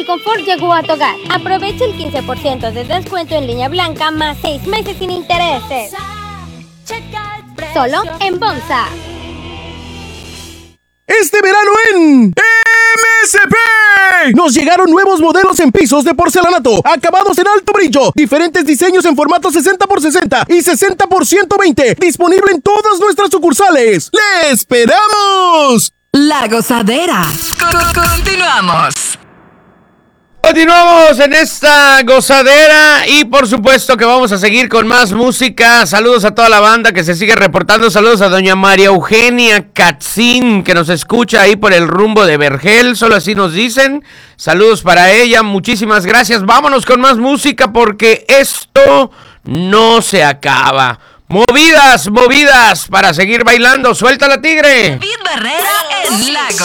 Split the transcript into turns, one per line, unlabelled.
El confort llegó a tu hogar. Aprovecha el 15% de descuento en línea blanca más 6 meses sin intereses. Solo en Bonsa.
Este verano en MSP nos llegaron nuevos modelos en pisos de porcelanato, acabados en alto brillo, diferentes diseños en formato 60x60 y 60x120, disponible en todas nuestras sucursales. ¡Le esperamos!
La Gozadera. Continuamos.
Continuamos en esta gozadera y por supuesto que vamos a seguir con más música. Saludos a toda la banda que se sigue reportando. Saludos a doña María Eugenia Katzin, que nos escucha ahí por el rumbo de Vergel, solo así nos dicen. Saludos para ella, muchísimas gracias. Vámonos con más música porque esto no se acaba. Movidas para seguir bailando. Suelta la tigre.
David Barrera en La